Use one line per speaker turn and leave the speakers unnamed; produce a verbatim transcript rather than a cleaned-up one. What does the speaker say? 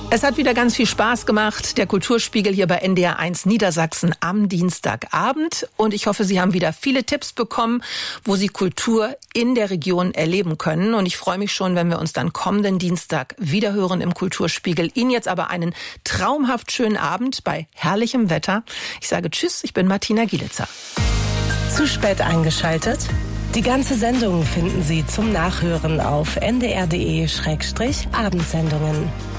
Es hat wieder ganz viel Spaß gemacht, der Kulturspiegel hier bei N D R eins Niedersachsen am Dienstagabend. Und ich hoffe, Sie haben wieder viele Tipps bekommen, wo Sie Kultur in der Region erleben können. Und ich freue mich schon, wenn wir uns dann kommenden Dienstag wiederhören im Kulturspiegel. Ihnen jetzt aber einen traumhaft schönen Abend bei herrlichem Wetter. Ich sage Tschüss, ich bin Martina Gielitzer.
Zu spät eingeschaltet? Die ganze Sendung finden Sie zum Nachhören auf n d r punkt d e Schrägstrich Abendsendungen.